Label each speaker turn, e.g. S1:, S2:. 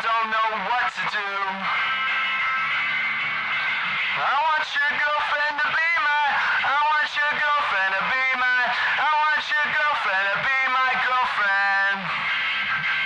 S1: don't know what to do. I want your girlfriend.